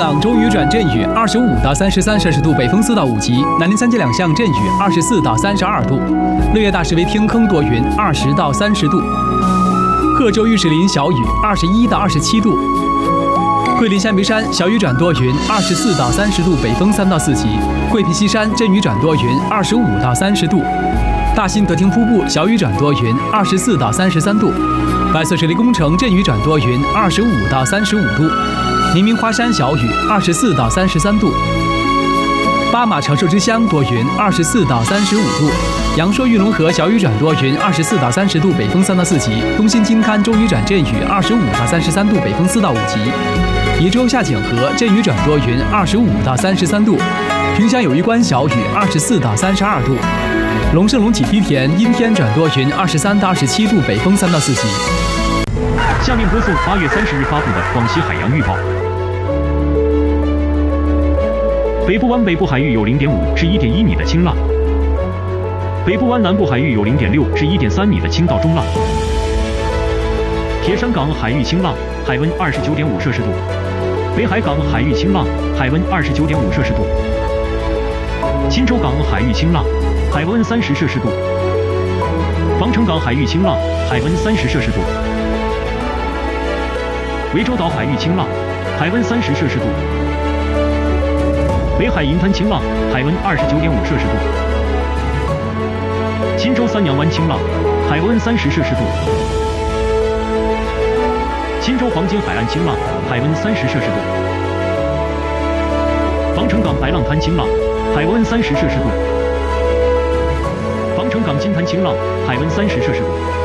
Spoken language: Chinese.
朗周雨转阵雨25到33摄氏度，北风4到5级；南宁三街两巷阵雨24到32度；乐业大石围天坑多云20到30度；贺州玉石林小雨21到27度；桂林象鼻山小雨转多云24到30度，北风3到4级；桂皮西山阵雨转多云25到30度；大兴德廷瀑布小雨转多云24到33度；百色水利工程阵雨转多云25到35度；宁明花山小雨24到33度；巴马长寿之乡多云24到35度；阳朔玉龙河小雨转多云24到30度，北风3到4级；东兴金滩周雨转阵雨25到33度，北风4到5级；宜州下井河阵雨转多云25到33度；萍乡友谊关小雨24到32度；龙胜龙起梯田阴天转多云23到27度，北风3到4级。 下面播送8月30日发布的广西海洋预报。北部湾北部海域有0.5至1.1米的轻浪，北部湾南部海域有0.6至1.3米的轻到中浪。铁山港海域轻浪，海温29.5摄氏度；北海港海域轻浪，海温29.5摄氏度；钦州港海域轻浪，海温30摄氏度；防城港海域轻浪，海温30摄氏度；涠洲岛海域轻浪，海温30摄氏度；北海银滩轻浪，海温29.5摄氏度；钦州三娘湾轻浪，海温30摄氏度；钦州黄金海岸轻浪，海温30摄氏度；防城港白浪滩轻浪，海温30摄氏度；防城港金滩轻浪，海温30摄氏度。